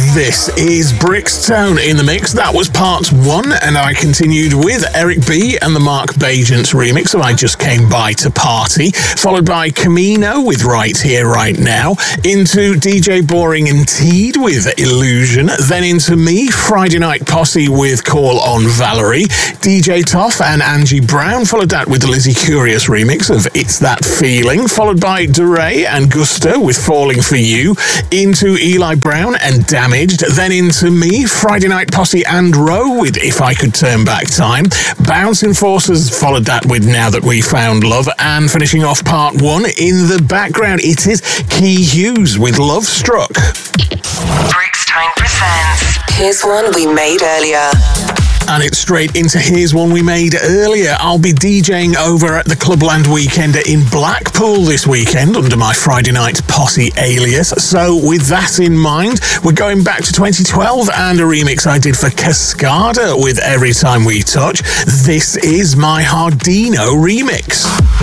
This is Brixton in the mix. That was part one, and I continued with Eric B and the Mark Bajents remix of I Just Came By to Party, followed by Camino with Right Here, Right Now, into DJ Boring and Teed with Illusion, then into me, Friday Night Posse with Call on Valerie, DJ Toff and Angie Brown, followed that with the Lizzie Curious remix of It's That Feeling, followed by DeRay and Gusto with Falling For You, into Eli Brown and Damaged, then into me, Friday Night Posse and Row with If I Could Turn Back Time, Bouncing Forces followed that with Now That We Found Love, and finishing off part one in the background, it is Key Hughes with Love Struck. Brixton presents Here's One We Made Earlier. And it's straight into Here's One We Made Earlier. I'll be DJing over at the Clubland Weekender in Blackpool this weekend under my Friday Night Posse alias. So with that in mind, we're going back to 2012 and a remix I did for Cascada with Every Time We Touch. This is my Hardino remix.